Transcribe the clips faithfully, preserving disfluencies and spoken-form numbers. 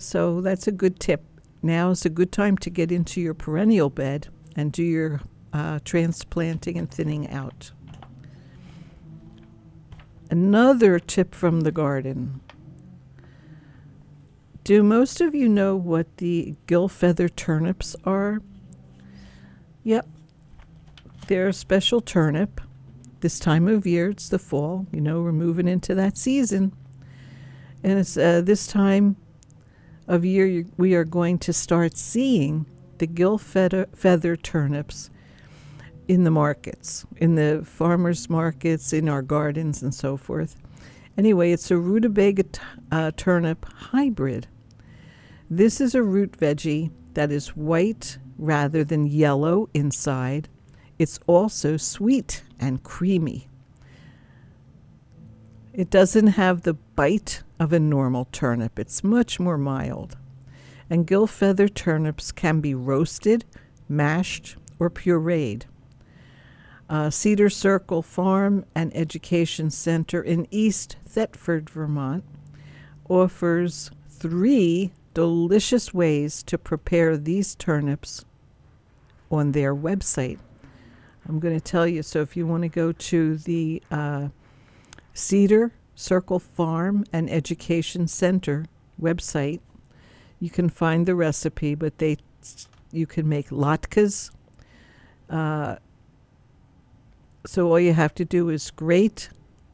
So that's a good tip. Now is a good time to get into your perennial bed and do your uh, transplanting and thinning out. Another tip from the garden. Do most of you know what the gill feather turnips are? Yep. They're a special turnip. This time of year, it's the fall. You know, we're moving into that season. And it's uh, this time of year we are going to start seeing the gill feather, feather turnips in the markets, in the farmers' markets, in our gardens, and so forth. Anyway, it's a rutabaga t- uh, turnip hybrid. This is a root veggie that is white rather than yellow inside. It's also sweet and creamy. It doesn't have the bite of a normal turnip. It's much more mild. And gill feather turnips can be roasted, mashed, or pureed. Uh, Cedar Circle Farm and Education Center in East Thetford, Vermont, offers three delicious ways to prepare these turnips on their website. I'm going to tell you, so if you want to go to the uh, Cedar Circle Farm and Education Center website, you can find the recipe, but they you can make latkes. Uh, so all you have to do is grate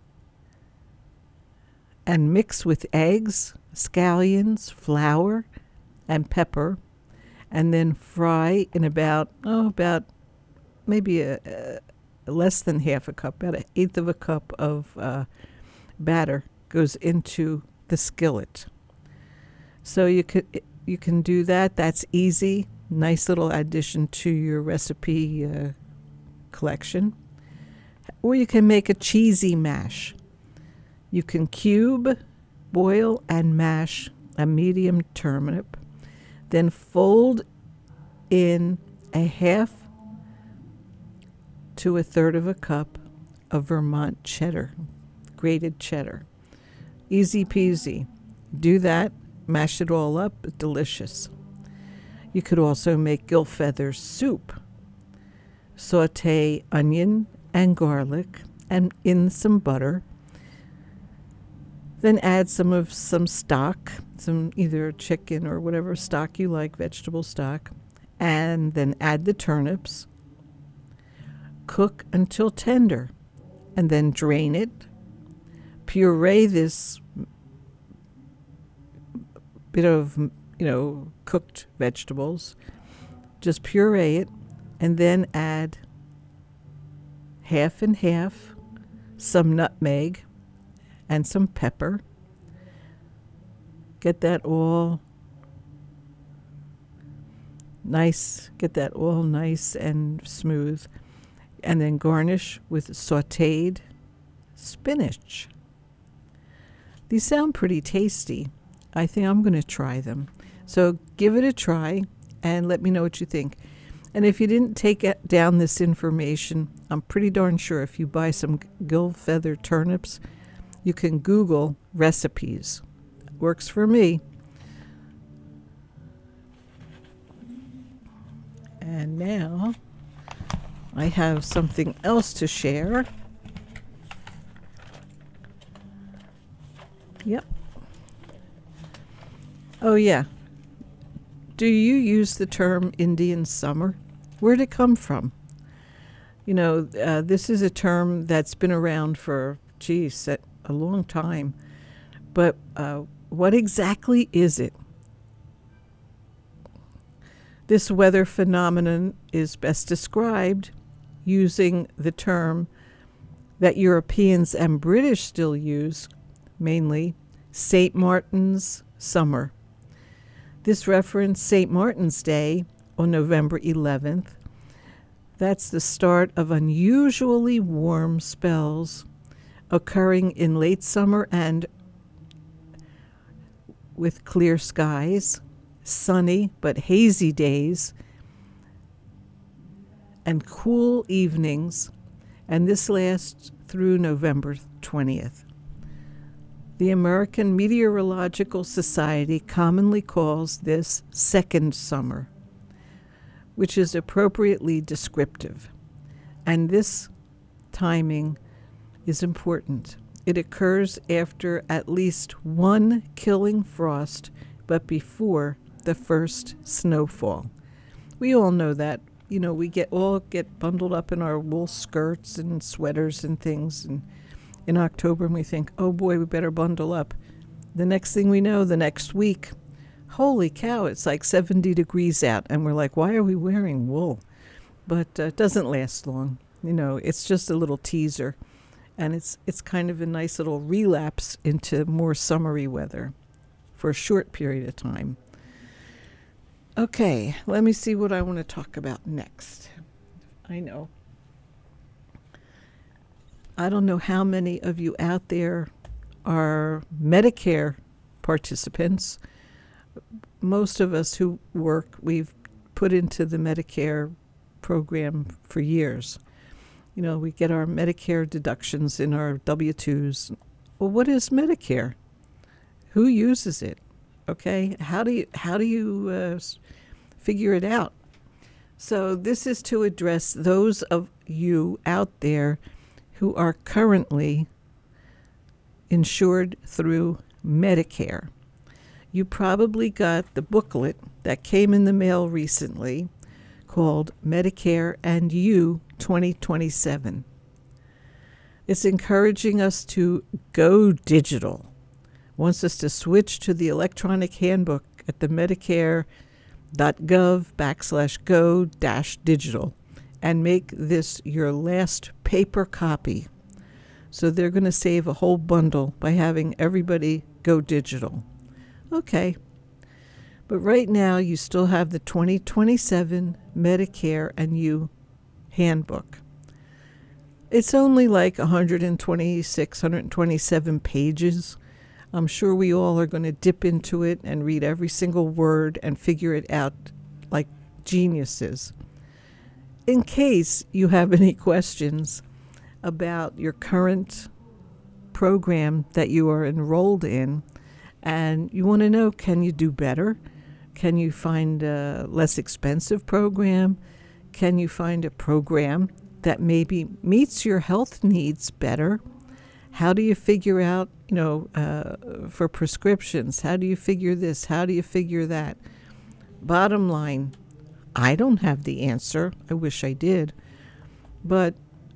and mix with eggs, scallions, flour, and pepper, and then fry in about, oh, about maybe a, a less than half a cup, about an eighth of a cup of uh, batter goes into the skillet. So you could you can do that. That's easy. Nice little addition to your recipe uh, collection. Or you can make a cheesy mash. You can cube, boil, and mash a medium turnip, then fold in a half to a third of a cup of Vermont cheddar, grated cheddar. Easy peasy. Do that, mash it all up, delicious. You could also make gill feather soup. Saute onion and garlic and in some butter. Then add some of some stock, some either chicken or whatever stock you like, vegetable stock, and then add the turnips. Cook until tender, and then drain it. Puree this bit of, you know, cooked vegetables. Just puree it, and then add half and half, some nutmeg, and some pepper. Get that all nice, get that all nice and smooth. And then garnish with sautéed spinach. These sound pretty tasty. I think I'm going to try them. So give it a try and let me know what you think. And if you didn't take it down this information, I'm pretty darn sure if you buy some gill feather turnips, you can Google recipes. Works for me. And now I have something else to share. Yep. Oh, yeah. Do you use the term Indian summer? Where'd it come from? You know, uh, this is a term that's been around for, geez, a long time. But uh, what exactly is it? This weather phenomenon is best described using the term that Europeans and British still use, mainly Saint Martin's summer. This referenced Saint Martin's Day on November eleventh. That's the start of unusually warm spells occurring in late summer and with clear skies, sunny but hazy days, and cool evenings, and this lasts through November twentieth. The American Meteorological Society commonly calls this second summer, which is appropriately descriptive. And this timing is important. It occurs after at least one killing frost, but before the first snowfall. We all know that. You know, we get all get bundled up in our wool skirts and sweaters and things, and in October, and we think, oh boy, we better bundle up. The next thing we know, the next week, holy cow, it's like seventy degrees out, and we're like, why are we wearing wool? But uh, it doesn't last long. You know, it's just a little teaser, and it's it's kind of a nice little relapse into more summery weather for a short period of time. Okay, let me see what I want to talk about next. I know. I don't know how many of you out there are Medicare participants. Most of us who work, we've put into the Medicare program for years. You know, we get our Medicare deductions in our W two's. Well, what is Medicare? Who uses it? Okay, how do you how do you uh, figure it out? So this is to address those of you out there who are currently insured through Medicare. You probably got the booklet that came in the mail recently called Medicare and You twenty twenty-seven. It's encouraging us to go digital. Wants us to switch to the electronic handbook at the medicare.gov backslash go dash digital and make this your last paper copy. So they're going to save a whole bundle by having everybody go digital. Okay. But right now you still have the twenty twenty-seven Medicare and You handbook. It's only like one hundred twenty-six, one hundred twenty-seven pages. I'm sure we all are going to dip into it and read every single word and figure it out like geniuses. In case you have any questions about your current program that you are enrolled in and you want to know, can you do better? Can you find a less expensive program? Can you find a program that maybe meets your health needs better? How do you figure out, you know, uh, for prescriptions? How do you figure this? How do you figure that? Bottom line, I don't have the answer. I wish I did. But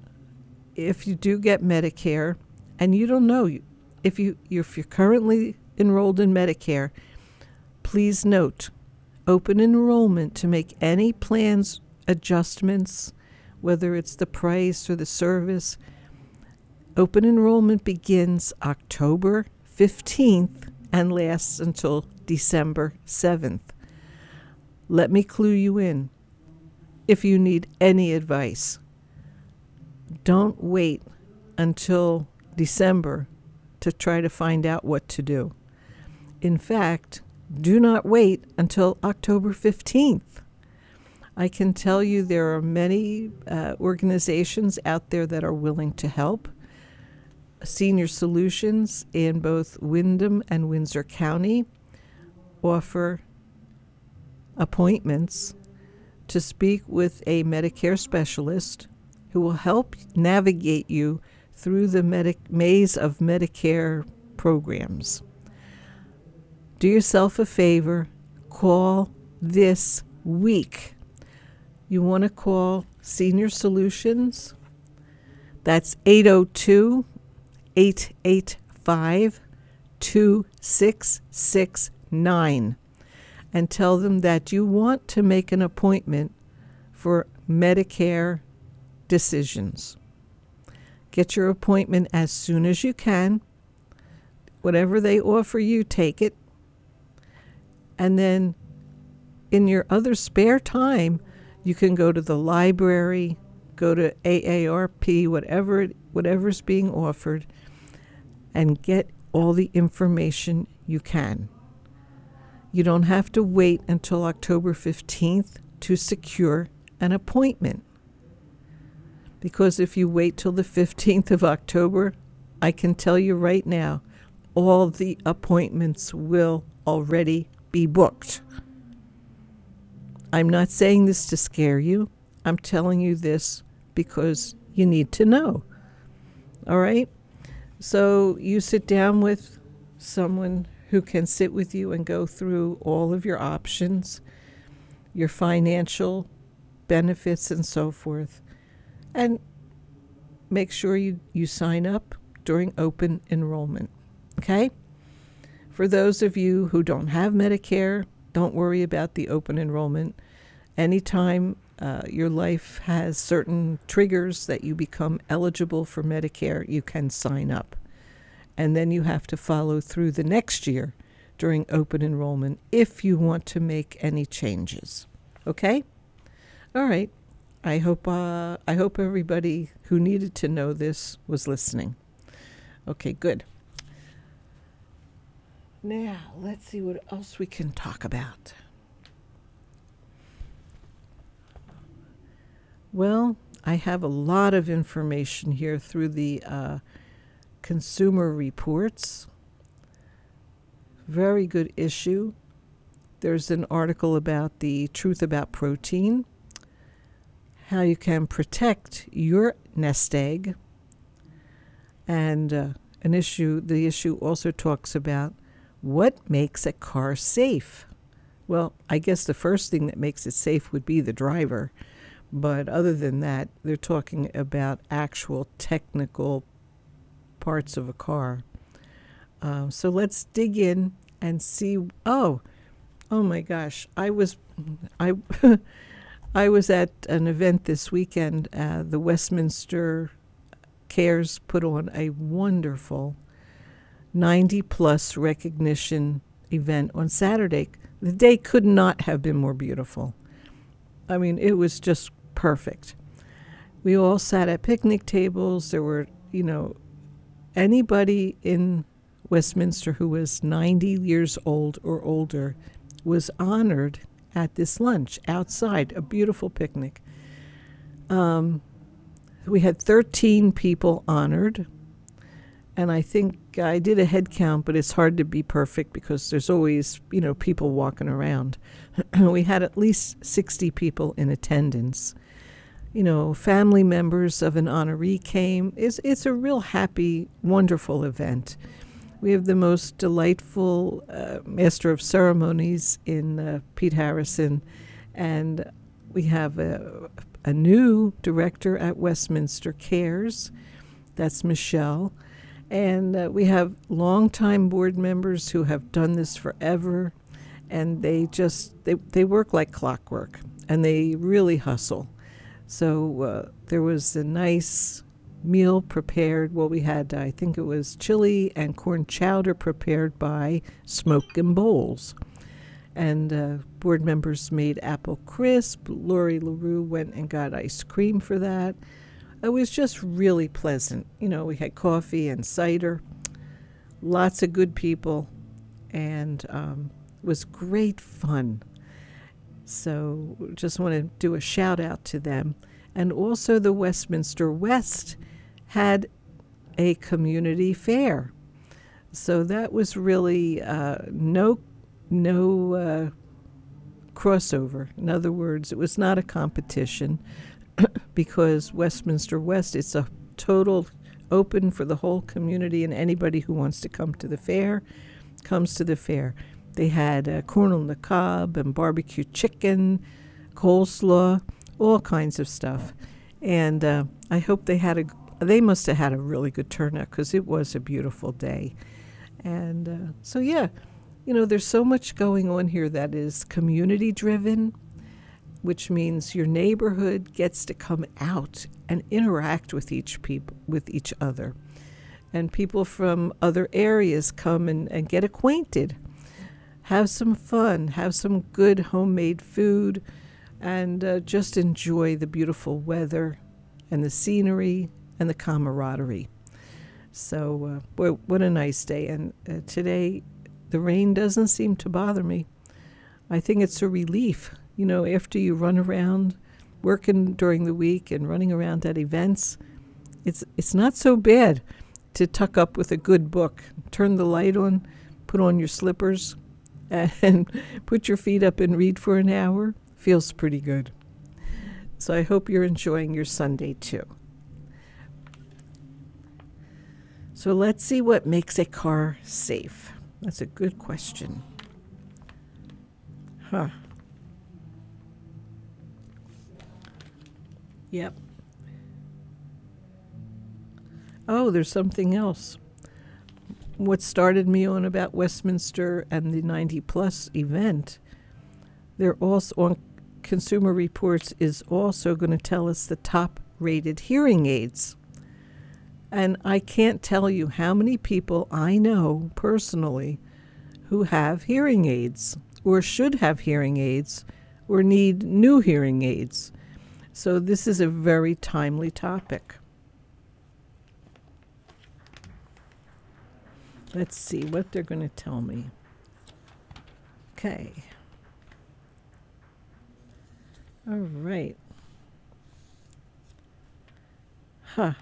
if you do get Medicare and you don't know, if, you, if you're currently enrolled in Medicare, please note, open enrollment to make any plans adjustments, whether it's the price or the service. Open enrollment begins October fifteenth and lasts until December seventh. Let me clue you in. If you need any advice, don't wait until December to try to find out what to do. In fact, do not wait until October fifteenth. I can tell you there are many uh, organizations out there that are willing to help. Senior Solutions in both Windham and Windsor County offer appointments to speak with a Medicare specialist who will help navigate you through the medic- maze of Medicare programs. Do yourself a favor, call this week. You want to call Senior Solutions? That's eight oh two, eight eight five, two six six nine and tell them that you want to make an appointment for Medicare decisions. Get your appointment as soon as you can. Whatever they offer you, take it. And then in your other spare time, you can go to the library, go to A A R P, whatever whatever's being offered, and get all the information you can. You don't have to wait until October fifteenth to secure an appointment. Because if you wait till the fifteenth of October, I can tell you right now, all the appointments will already be booked. I'm not saying this to scare you. I'm telling you this because you need to know. All right? So you sit down with someone who can sit with you and go through all of your options, your financial benefits and so forth, and make sure you, you sign up during open enrollment. Okay? For those of you who don't have Medicare, don't worry about the open enrollment. Anytime uh, your life has certain triggers that you become eligible for Medicare, you can sign up. And then you have to follow through the next year during open enrollment if you want to make any changes. Okay? All right. I hope uh, I hope everybody who needed to know this was listening. Okay, good. Now, let's see what else we can talk about. Well, I have a lot of information here through the uh, Consumer Reports. Very good issue. There's an article about the truth about protein, how you can protect your nest egg, and uh, an issue. The issue also talks about what makes a car safe. Well, I guess the first thing that makes it safe would be the driver. But other than that, they're talking about actual technical parts of a car. Uh, so let's dig in and see. Oh, oh my gosh! I was, I, I was at an event this weekend. Uh, the Westminster Cares put on a wonderful ninety plus recognition event on Saturday. The day could not have been more beautiful. I mean, it was just perfect. We all sat at picnic tables. There were, you know, anybody in Westminster who was ninety years old or older was honored at this lunch outside, a beautiful picnic. Um, we had thirteen people honored. And I think I did a head count, but it's hard to be perfect because there's always, you know, people walking around. We had at least sixty people in attendance. You know, family members of an honoree came. It's, it's a real happy, wonderful event. We have the most delightful uh, master of ceremonies in uh, Pete Harrison. And we have a, a new director at Westminster Cares. That's Michelle. And uh, we have longtime board members who have done this forever, and they just, they, they work like clockwork, and they really hustle. So uh, there was a nice meal prepared. Well, we had, I think it was chili and corn chowder prepared by Smoke and Bowls. And uh, board members made apple crisp. Lori LaRue went and got ice cream for that. It was just really pleasant. You know, we had coffee and cider, lots of good people, and um, it was great fun. So just want to do a shout out to them. And also the Westminster West had a community fair. So that was really uh, no, no uh, crossover. In other words, it was not a competition. Because Westminster West, it's a total open for the whole community, and anybody who wants to come to the fair comes to the fair. They had uh, corn on the cob and barbecue chicken, coleslaw, all kinds of stuff. And uh, I hope they had a, they must have had a really good turnout because it was a beautiful day. And uh, so, yeah, you know, there's so much going on here that is community driven, which means your neighborhood gets to come out and interact with each people, with each other. And people from other areas come and, and get acquainted, have some fun, have some good homemade food, and uh, just enjoy the beautiful weather and the scenery and the camaraderie. So, uh, boy, what a nice day. And uh, today, the rain doesn't seem to bother me. I think it's a relief. You know, after you run around working during the week and running around at events, it's it's not so bad. to tuck up with a good book. Turn the light on, put on your slippers, and put your feet up and read for an hour. Feels pretty good. So I hope you're enjoying your Sunday too. So let's see what makes a car safe. That's a good question. Huh. Yep. Oh, there's something else. What started me on about Westminster and the ninety plus event, they're also on Consumer Reports is also going to tell us the top rated hearing aids. And I can't tell you how many people I know personally who have hearing aids or should have hearing aids or need new hearing aids. So this is a very timely topic. Let's see what they're going to tell me. Okay. All right. Huh.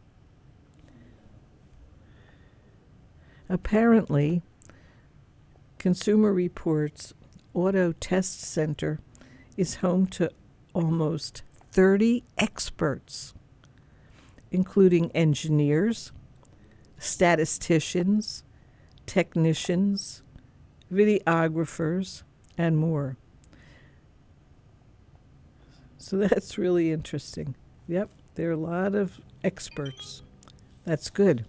Apparently, Consumer Reports Auto Test Center is home to almost thirty experts, including engineers, statisticians, technicians, videographers, and more. So that's really interesting. Yep, there are a lot of experts. That's good.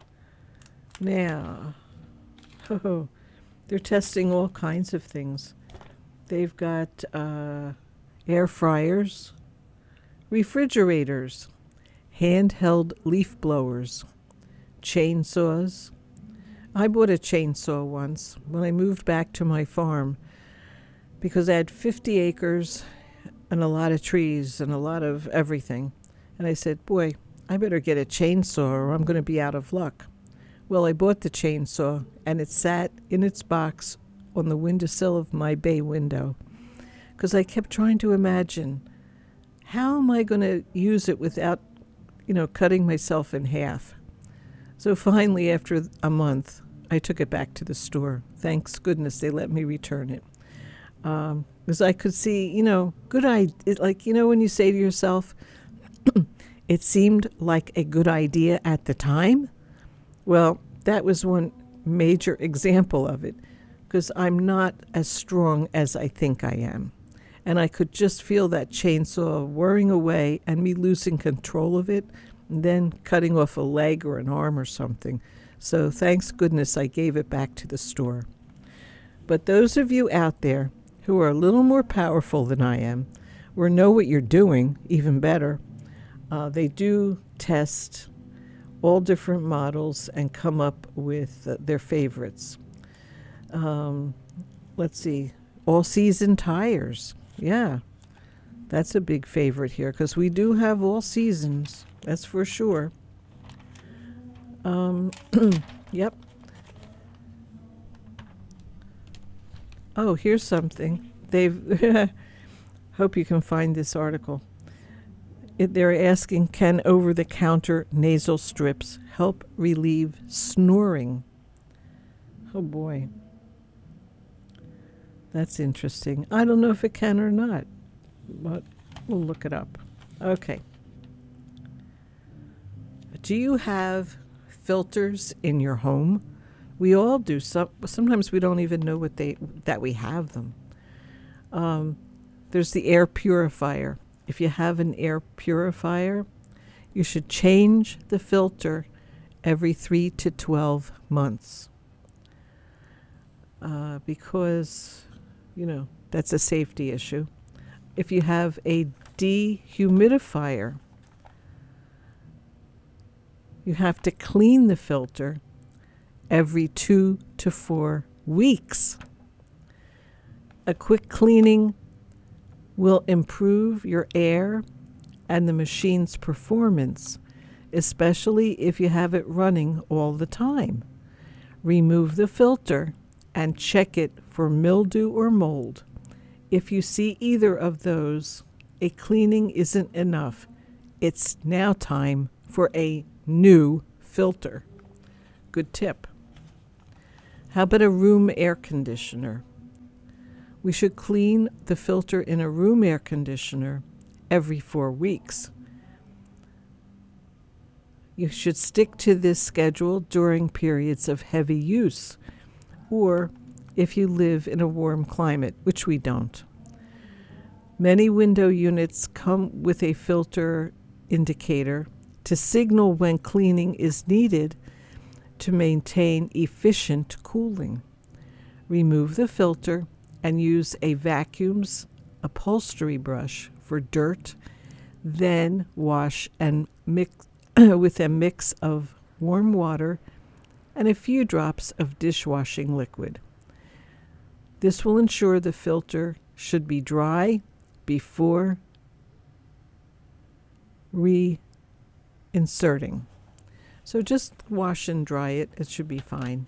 Now, oh, they're testing all kinds of things. They've got uh, air fryers, refrigerators, handheld leaf blowers, chainsaws. I bought a chainsaw once when I moved back to my farm because I had fifty acres and a lot of trees and a lot of everything. And I said, boy, I better get a chainsaw or I'm going to be out of luck. Well, I bought the chainsaw, and it sat in its box on the windowsill of my bay window because I kept trying to imagine, how am I going to use it without, you know, cutting myself in half? So finally, after a month, I took it back to the store. Thanks goodness they let me return it. Um, because I could see, you know, good idea. Like, you know, when you say to yourself, it seemed like a good idea at the time. Well, that was one major example of it, because I'm not as strong as I think I am. And I could just feel that chainsaw whirring away and me losing control of it, and then cutting off a leg or an arm or something. So thanks goodness I gave it back to the store. But those of you out there who are a little more powerful than I am, or know what you're doing, even better, uh, they do test all different models and come up with uh, their favorites. Um, let's see, all-season tires. Yeah, that's a big favorite here because we do have all seasons, that's for sure. Um, yep. Oh, here's something. They've hope you can find this article. It, they're asking, can over-the-counter nasal strips help relieve snoring? Oh, boy. That's interesting. I don't know if it can or not, but we'll look it up. Okay. Do you have filters in your home? We all do. Some, sometimes we don't even know what they that we have them. Um, there's the air purifier. If you have an air purifier, you should change the filter every three to twelve months uh, because, you know, that's a safety issue. If you have a dehumidifier, you have to clean the filter every two to four weeks. A quick cleaning will improve your air and the machine's performance, especially if you have it running all the time. Remove the filter and check it for mildew or mold. If you see either of those, a cleaning isn't enough. It's now time for a new filter. Good tip. How about a room air conditioner? We should clean the filter in a room air conditioner every four weeks. You should stick to this schedule during periods of heavy use, or if you live in a warm climate, which we don't. Many window units come with a filter indicator to signal when cleaning is needed to maintain efficient cooling. Remove the filter and use a vacuum's upholstery brush for dirt, then wash and mix with a mix of warm water and a few drops of dishwashing liquid. This will ensure the filter should be dry before reinserting. So just wash and dry it. It should be fine.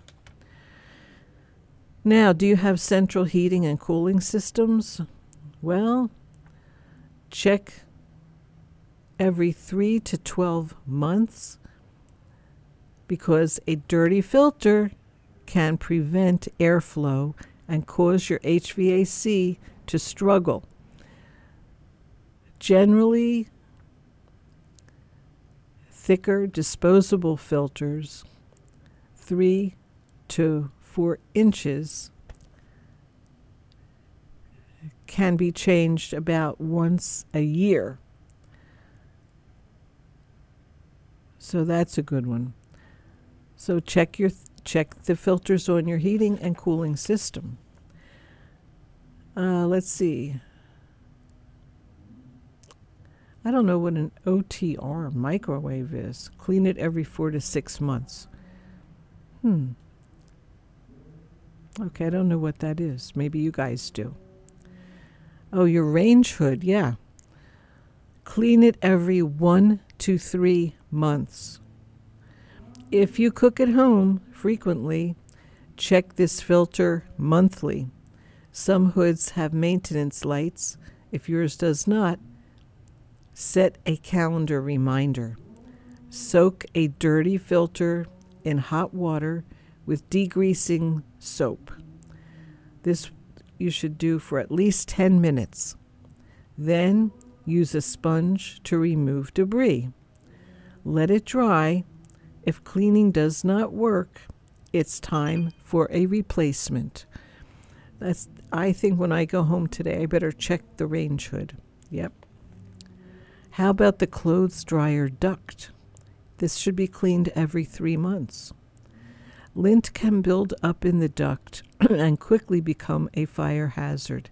Now, do you have central heating and cooling systems? Well, check every three to twelve months, because a dirty filter can prevent airflow and cause your H V A C to struggle. Generally, thicker disposable filters, three to four inches, can be changed about once a year. So that's a good one. So check your check the filters on your heating and cooling system. Uh, let's see. I don't know what an O T R microwave is. Clean it every four to six months. Hmm. Okay, I don't know what that is. Maybe you guys do. Oh, your range hood, yeah. Clean it every one to three months. If you cook at home frequently, check this filter monthly. Some hoods have maintenance lights. If yours does not, set a calendar reminder. Soak a dirty filter in hot water with degreasing soap. This you should do for at least ten minutes. Then use a sponge to remove debris. Let it dry. If cleaning does not work, it's time for a replacement. That's, I think when I go home today, I better check the range hood. Yep. How about the clothes dryer duct? This should be cleaned every three months. Lint can build up in the duct and quickly become a fire hazard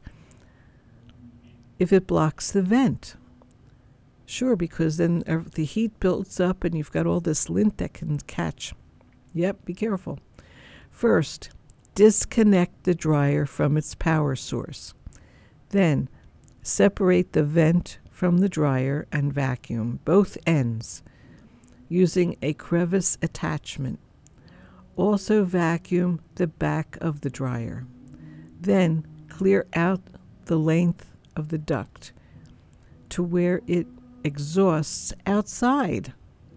if it blocks the vent. Sure, because then the heat builds up and you've got all this lint that can catch. Yep, be careful. First, disconnect the dryer from its power source. Then, separate the vent from the dryer and vacuum both ends using a crevice attachment. Also vacuum the back of the dryer. Then clear out the length of the duct to where it exhausts outside.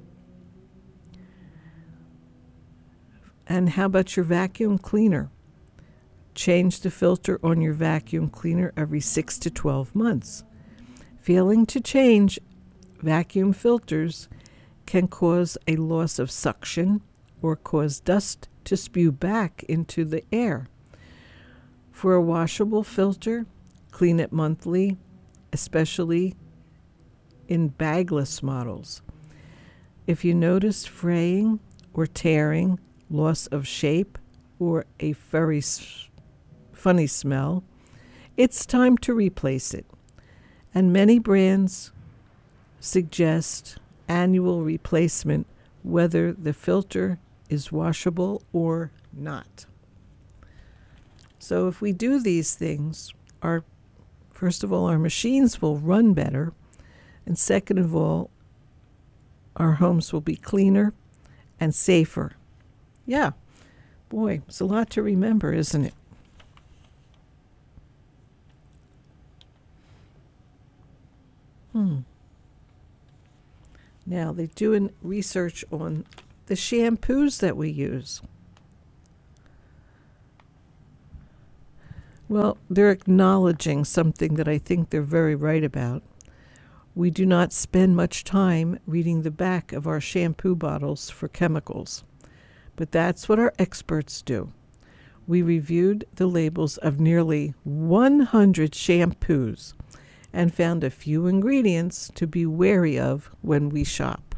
And how about your vacuum cleaner? Change the filter on your vacuum cleaner every six to twelve months. Failing to change vacuum filters can cause a loss of suction or cause dust to spew back into the air. For a washable filter, clean it monthly, especially in bagless models. If you notice fraying or tearing, loss of shape, or a very s- funny smell, it's time to replace it. And many brands suggest annual replacement whether the filter is washable or not. So if we do these things, our first of all, our machines will run better, and second of all, our homes will be cleaner and safer. Yeah, boy, it's a lot to remember, isn't it? Hmm. Now, they're doing research on the shampoos that we use. Well, they're acknowledging something that I think they're very right about. We do not spend much time reading the back of our shampoo bottles for chemicals, but that's what our experts do. We reviewed the labels of nearly one hundred shampoos and found a few ingredients to be wary of when we shop.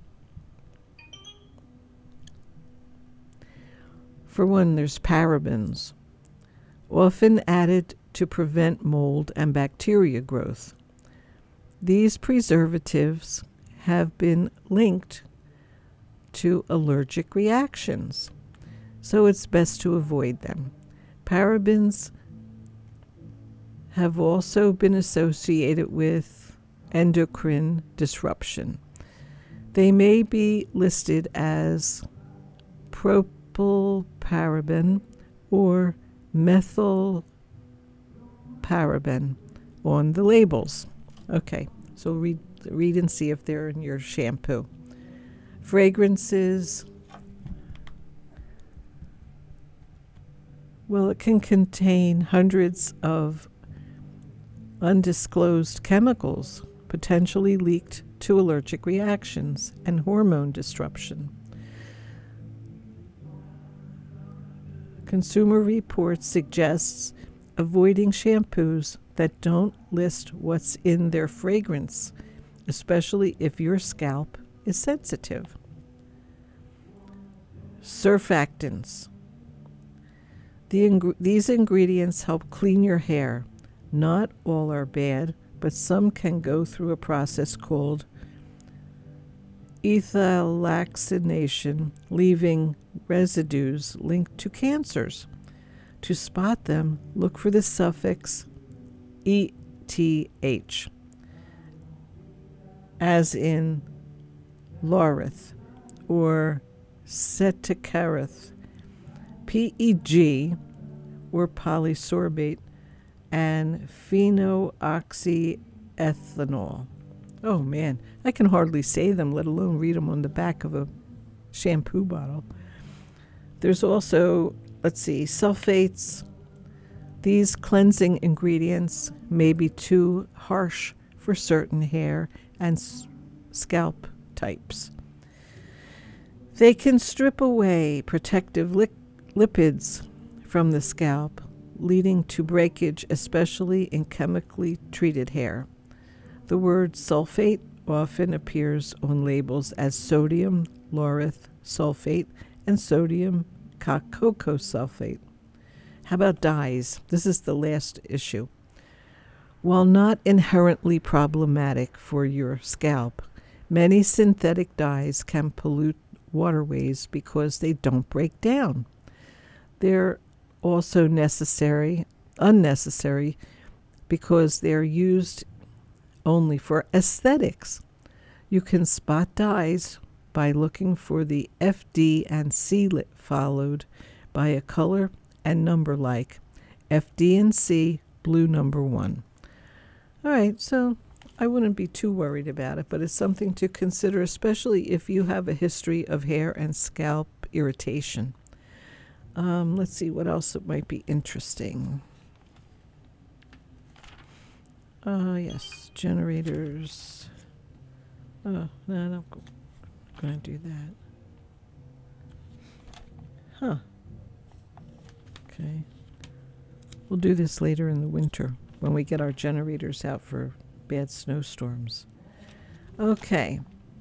For one, there's parabens, often added to prevent mold and bacteria growth. These preservatives have been linked to allergic reactions, so it's best to avoid them. Parabens have also been associated with endocrine disruption. They may be listed as propylparaben or methylparaben on the labels. Okay, so read, read and see if they're in your shampoo. Fragrances. Well, it can contain hundreds of undisclosed chemicals, potentially leaked to allergic reactions and hormone disruption. Consumer Reports suggests avoiding shampoos that don't list what's in their fragrance, especially if your scalp is sensitive. Surfactants. The ing- these ingredients help clean your hair. Not all are bad, but some can go through a process called ethylaxination, leaving residues linked to cancers. To spot them, look for the suffix E T H, as in laureth or ceticareth, P E G or polysorbate, and phenoxyethanol. Oh man, I can hardly say them, let alone read them on the back of a shampoo bottle. There's also, let's see, sulfates. These cleansing ingredients may be too harsh for certain hair and s- scalp types. They can strip away protective li- lipids from the scalp, leading to breakage, especially in chemically treated hair. The word sulfate often appears on labels as sodium laureth sulfate and sodium cocoa sulfate. How about dyes? This is the last issue. While not inherently problematic for your scalp, many synthetic dyes can pollute waterways because they don't break down. They're also necessary, unnecessary, because they're used only for aesthetics. You can spot dyes by looking for the F D and C followed by a color and number like F D and C, blue number one. All right, so I wouldn't be too worried about it, but it's something to consider, especially if you have a history of hair and scalp irritation. Um, let's see what else it might be interesting. Uh, yes, generators. Oh, no, I'm not going to do that. Huh. Okay. We'll do this later in the winter when we get our generators out for bad snowstorms. Okay.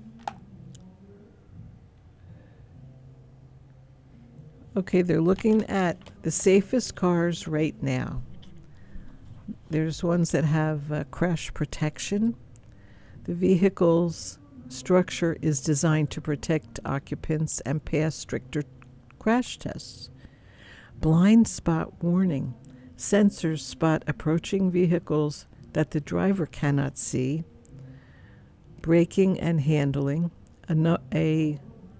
Okay, they're looking at the safest cars right now. There's ones that have uh, crash protection. The vehicle's structure is designed to protect occupants and pass stricter crash tests. Blind spot warning. Sensors spot approaching vehicles that the driver cannot see. Braking and handling. A, no- a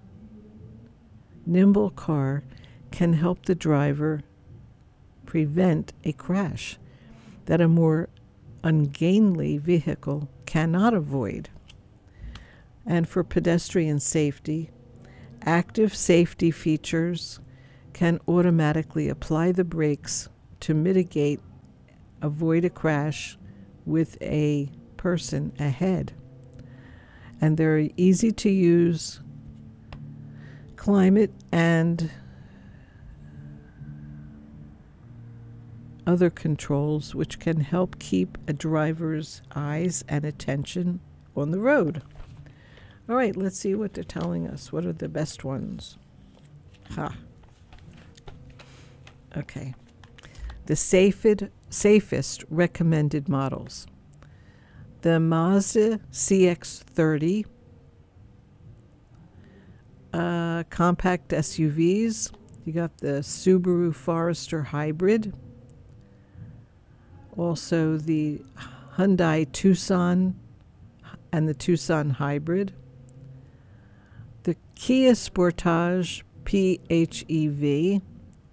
nimble car can help the driver prevent a crash that a more ungainly vehicle cannot avoid. And for pedestrian safety, Active safety features can automatically apply the brakes to mitigate, avoid a crash with a person ahead. And they're easy to use climate and other controls which can help keep a driver's eyes and attention on the road. All right, let's see what they're telling us. What are the best ones? Ha. Okay. The safest, safest recommended models. The Mazda C X thirty, uh, compact S U Vs. You got the Subaru Forester Hybrid. Also the Hyundai Tucson and the Tucson Hybrid. The Kia Sportage P H E V.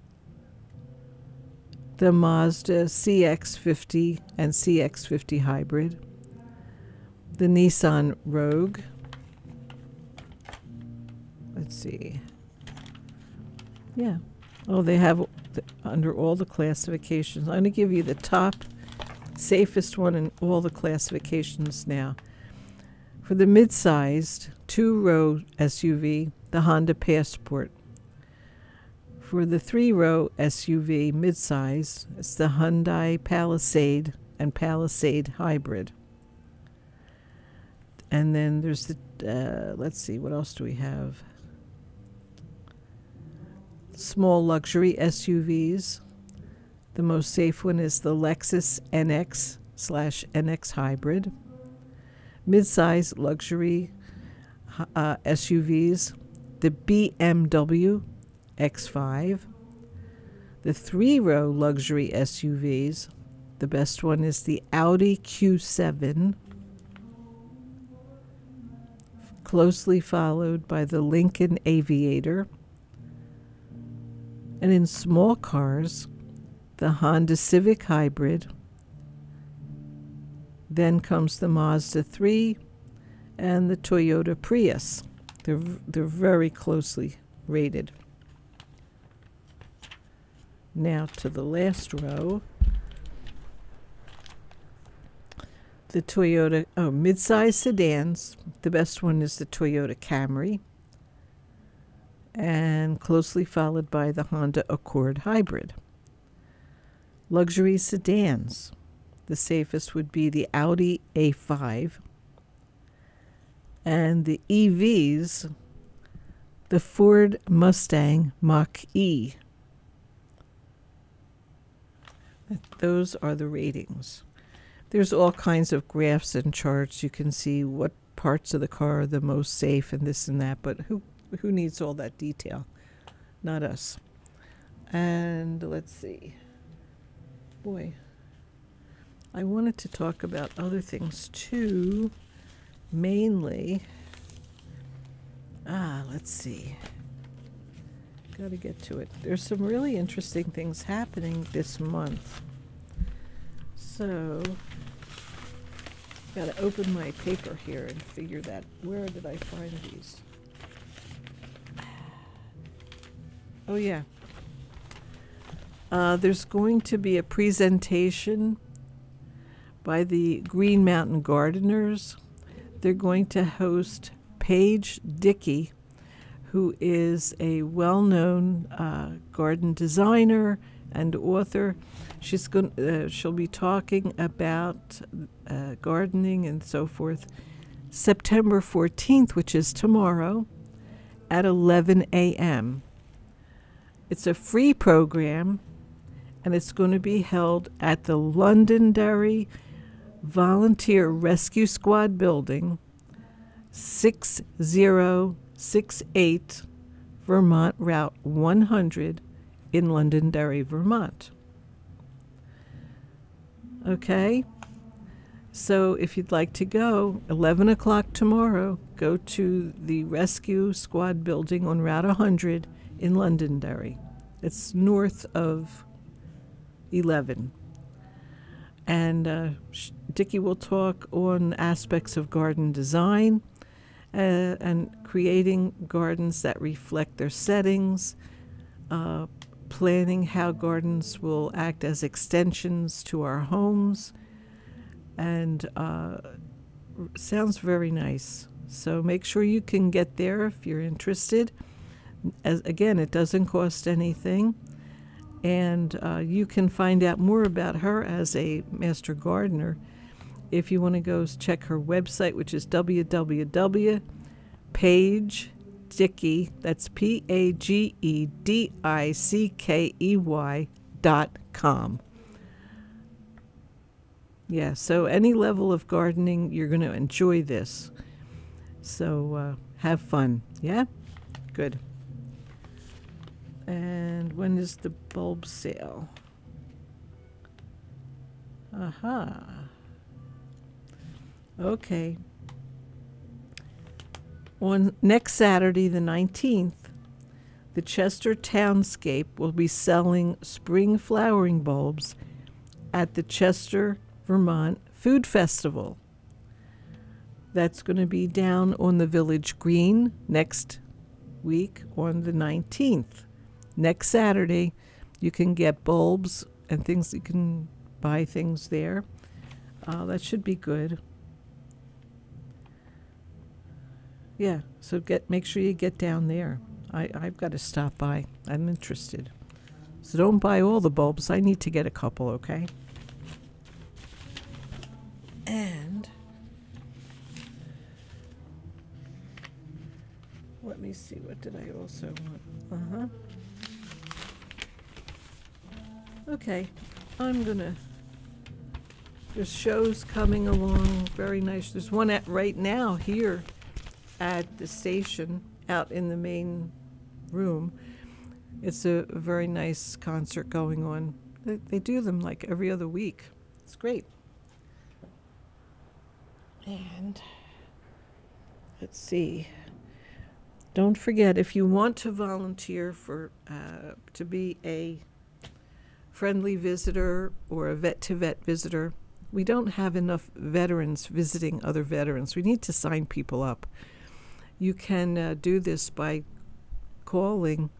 The Mazda C X fifty and C X fifty Hybrid. The Nissan Rogue. Let's see. Yeah. Oh, they have the, under all the classifications. I'm going to give you the top safest one in all the classifications now. For the mid-sized two-row S U V, the Honda Passport. For the three-row S U V mid-size, it's the Hyundai Palisade and Palisade Hybrid. And then there's the, uh, let's see, what else do we have? Small luxury S U Vs. The most safe one is the Lexus N X slash N X Hybrid. Mid-size luxury uh, S U Vs, the B M W X five. The three-row luxury S U Vs, the best one is the Audi Q seven. Closely followed by the Lincoln Aviator. And in small cars, the Honda Civic Hybrid. Then comes the Mazda three and the Toyota Prius. They're, they're very closely rated. Now to the last row. The Toyota, oh, mid-size sedans. The best one is the Toyota Camry. And closely followed by the Honda Accord Hybrid. Luxury sedans. The safest would be the Audi A five. And the E Vs, the Ford Mustang Mach-E. Those are the ratings. There's all kinds of graphs and charts. You can see what parts of the car are the most safe and this and that, but who who needs all that detail? Not us. And let's see. Boy, I wanted to talk about other things too. Mainly, ah, let's see. Got to get to it. There's some really interesting things happening this month. So, got to open my paper here and figure that. Where did I find these? Oh, yeah. Uh, there's going to be a presentation by the Green Mountain Gardeners. They're going to host Paige Dickey, who is a well-known uh, garden designer and author. She's going. Uh, she'll be talking about uh, gardening and so forth. September fourteenth, which is tomorrow, at eleven a.m. It's a free program, and it's going to be held at the Londonderry Volunteer Rescue Squad building, six zero six eight Vermont Route one hundred in Londonderry, Vermont. Okay? So if you'd like to go, eleven o'clock tomorrow, go to the Rescue Squad building on Route one hundred in Londonderry. It's north of eleven. And uh, Dickie will talk on aspects of garden design uh, and creating gardens that reflect their settings, uh, planning how gardens will act as extensions to our homes, and uh, sounds very nice. So make sure you can get there if you're interested. As, again, it doesn't cost anything, and uh, you can find out more about her as a master gardener if you want to go check her website, which is w w w dot paige dickey, that's P A G E D I C K E Y dot com. Yeah, so any level of gardening, you're going to enjoy this. So uh, have fun, yeah? Good. And when is the bulb sale? Aha. Okay. On next Saturday, the nineteenth, the Chester Townscape will be selling spring flowering bulbs at the Chester, Vermont Food Festival. That's going to be down on the Village Green next week on the nineteenth. Next Saturday, you can get bulbs and things. You can buy things there. Uh, that should be good. Yeah, so get make sure you get down there. I, I've got to stop by. I'm interested. So don't buy all the bulbs. I need to get a couple, okay? And let me see, what did I also want? Uh-huh. Okay, I'm gonna, there's shows coming along, very nice. There's one at right now here at the station out in the main room. It's a very nice concert going on. They, they do them like every other week. It's great. And let's see. Don't forget, if you want to volunteer for uh, to be a friendly visitor or a vet-to-vet visitor, we don't have enough veterans visiting other veterans. We need to sign people up. You can uh, do this by calling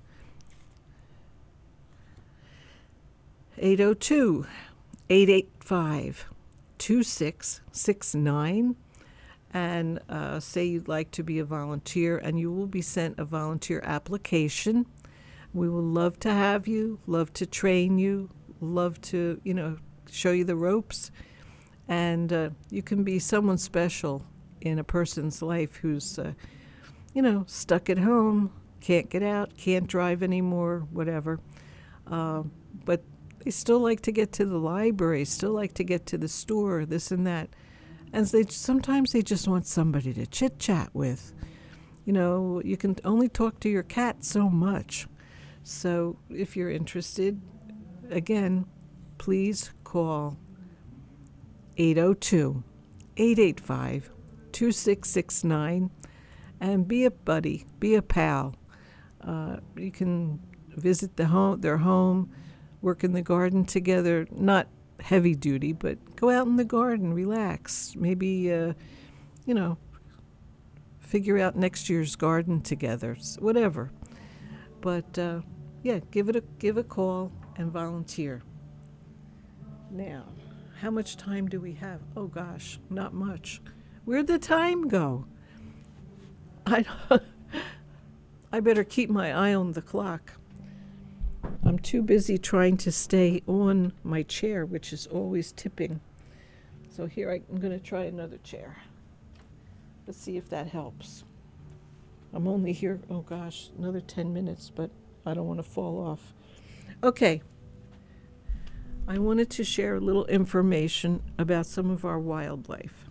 eight oh two, eight eight five, two six six nine and uh, say you'd like to be a volunteer, and you will be sent a volunteer application. We will love to have you, love to train you, love to, you know, show you the ropes. And uh, you can be someone special in a person's life who's, uh, you know, stuck at home, can't get out, can't drive anymore, whatever. Uh, but they still like to get to the library, still like to get to the store, this and that. And they sometimes they just want somebody to chit-chat with. You know, you can only talk to your cat so much. So if you're interested, again, please call eight oh two, eight eight five, two six six nine and be a buddy, be a pal. Uh, you can visit the home, their home, work in the garden together, not heavy duty, but go out in the garden, relax, maybe, uh, you know, figure out next year's garden together, whatever. But, uh, yeah, give it a give a call and volunteer. Now, how much time do we have? Oh, gosh, not much. Where'd the time go? I, I better keep my eye on the clock. I'm too busy trying to stay on my chair, which is always tipping. So here I, I'm going to try another chair. Let's see if that helps. I'm only here, oh gosh, another ten minutes, but I don't want to fall off. Okay. I wanted to share a little information about some of our wildlife.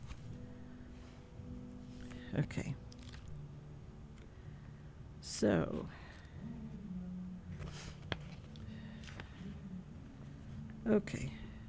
Okay. So, okay.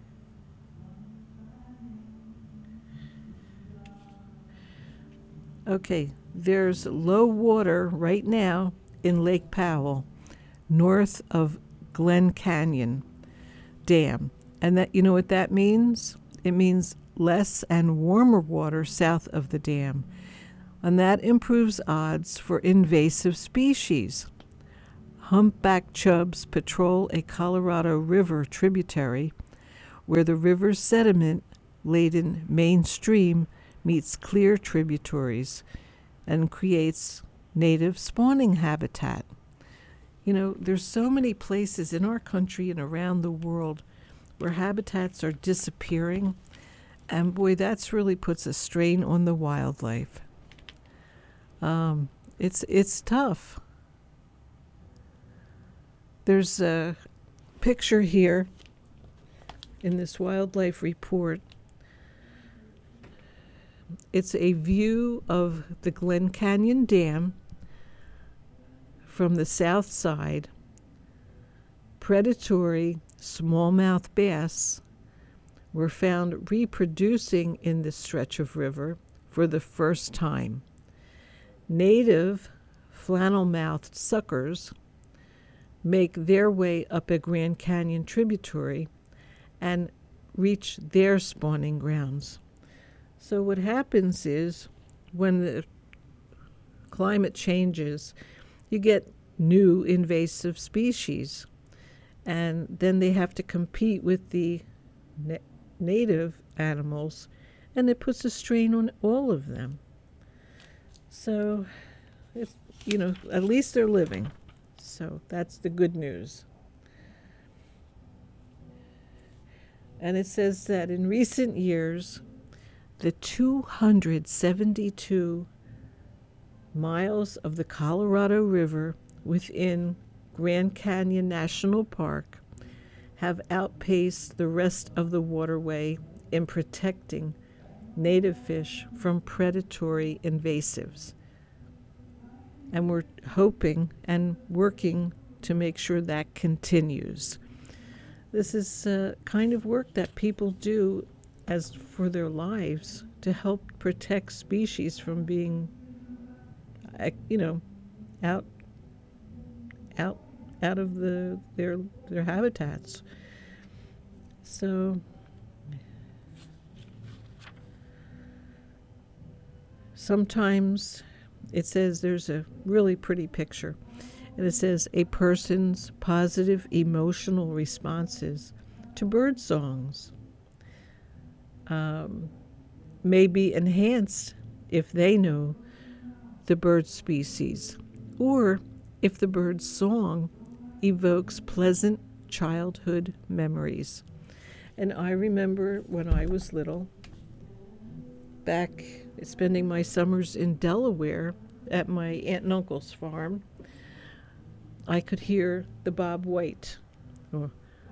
Okay, there's low water right now in Lake Powell, north of Glen Canyon Dam. And that, you know what that means? It means less and warmer water south of the dam. and that improves odds for invasive species. Humpback chubs patrol a Colorado River tributary where the river's sediment-laden main stream meets clear tributaries and creates native spawning habitat. You know, there's so many places in our country and around the world where habitats are disappearing, and boy, that's really puts a strain on the wildlife. Um, it's it's tough. There's a picture here in this wildlife report. It's a view of the Glen Canyon Dam from the south side. Predatory smallmouth bass were found reproducing in this stretch of river for the first time. Native flannel-mouthed suckers make their way up a Grand Canyon tributary and reach their spawning grounds. So what happens is when the climate changes, you get new invasive species, and then they have to compete with the na- native animals, and it puts a strain on all of them. So, it's, you know, at least they're living. So that's the good news. And it says that in recent years, the two hundred seventy-two miles of the Colorado River within Grand Canyon National Park have outpaced the rest of the waterway in protecting native fish from predatory invasives. And we're hoping and working to make sure that continues. This is uh, kind of work that people do as for their lives to help protect species from being, you know, out, out, out of the their their habitats. So sometimes it says there's a really pretty picture, and it says a person's positive emotional responses to bird songs um, may be enhanced if they know the bird species, or if the bird's song evokes pleasant childhood memories. And I remember when I was little, back spending my summers in Delaware at my aunt and uncle's farm, I could hear the Bob White or,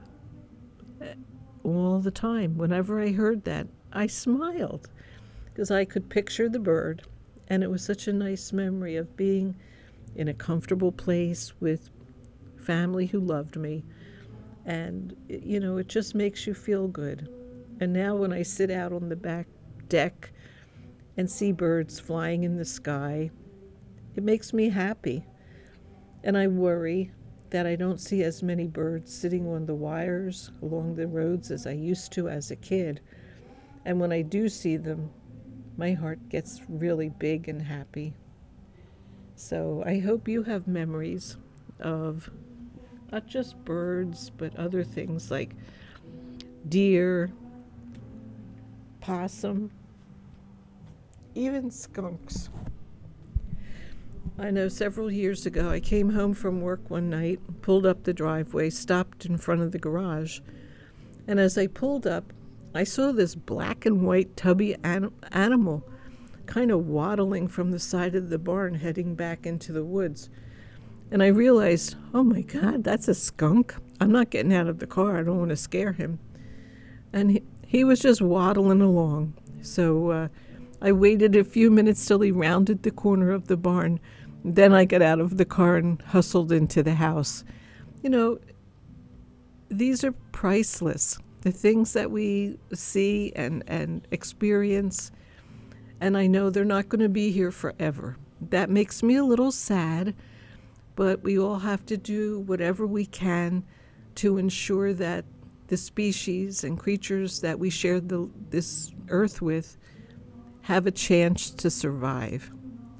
all the time. Whenever I heard that, I smiled because I could picture the bird, and it was such a nice memory of being in a comfortable place with family who loved me. And, you know, it just makes you feel good. And now when I sit out on the back deck and see birds flying in the sky, it makes me happy. And I worry that I don't see as many birds sitting on the wires along the roads as I used to as a kid. And when I do see them, my heart gets really big and happy. So I hope you have memories of not just birds, but other things like deer, possum, even skunks. I know several years ago I came home from work one night, pulled up the driveway, stopped in front of the garage, and as I pulled up, I saw this black and white tubby an- animal kind of waddling from the side of the barn heading back into the woods. And I realized, oh my God, that's a skunk. I'm not getting out of the car. I don't want to scare him. And he, he was just waddling along. So uh, I waited a few minutes till he rounded the corner of the barn. Then I got out of the car and hustled into the house. You know, these are priceless. The things that we see and, and experience. And I know they're not going to be here forever. That makes me a little sad. But we all have to do whatever we can to ensure that the species and creatures that we share the, this earth with have a chance to survive.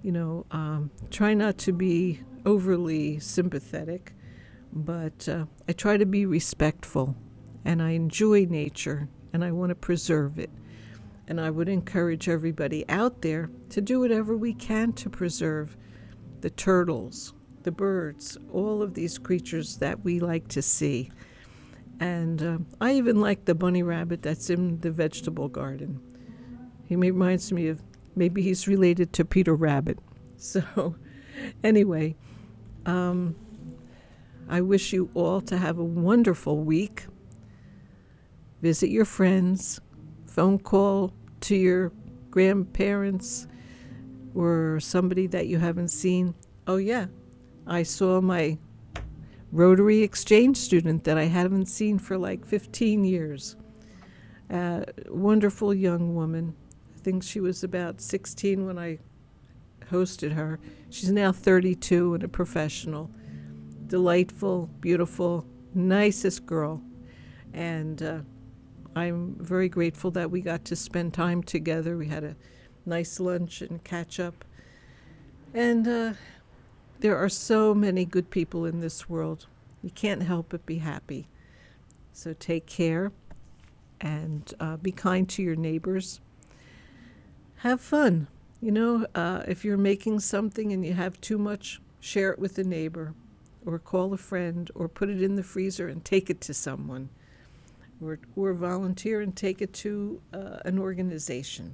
you know, um, try not to be overly sympathetic, but uh, I try to be respectful, and I enjoy nature, and I want to preserve it. And I would encourage everybody out there to do whatever we can to preserve the turtles, the birds, all of these creatures that we like to see. And uh, I even like the bunny rabbit that's in the vegetable garden. He reminds me of, maybe he's related to Peter Rabbit. So anyway, um, I wish you all to have a wonderful week. Visit your friends, phone call to your grandparents or somebody that you haven't seen. Oh yeah, I saw my Rotary exchange student that I haven't seen for like fifteen years. Uh, wonderful young woman. I think she was about sixteen when I hosted her. She's now thirty-two and a professional. Delightful, beautiful, nicest girl. And uh, I'm very grateful that we got to spend time together. We had a nice lunch and catch up. And uh, there are so many good people in this world. You can't help but be happy. So take care and uh, be kind to your neighbors. Have fun. You know, uh, if you're making something and you have too much, share it with a neighbor or call a friend or put it in the freezer and take it to someone. Or, or volunteer and take it to uh, an organization.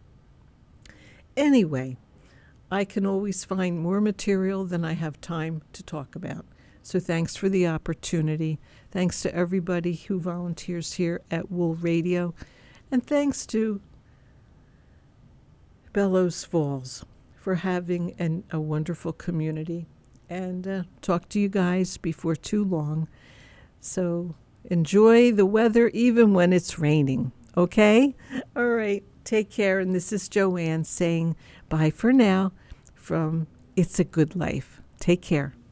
Anyway, I can always find more material than I have time to talk about. So thanks for the opportunity. Thanks to everybody who volunteers here at Wool Radio. And thanks to Bellows Falls for having an, a wonderful community. And uh, talk to you guys before too long. So enjoy the weather even when it's raining, okay? All right, take care. And this is Joanne saying bye for now from It's a Good Life. Take care.